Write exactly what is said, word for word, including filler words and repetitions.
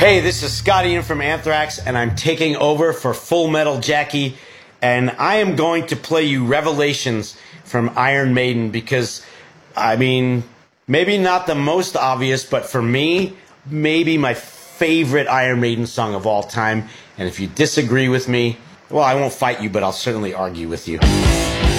Hey, this is Scotty in from Anthrax, and I'm taking over for Full Metal Jackie, and I am going to play you Revelations from Iron Maiden because, I mean, maybe not the most obvious, but for me, maybe my favorite Iron Maiden song of all time. And if you disagree with me, well, I won't fight you, but I'll certainly argue with you.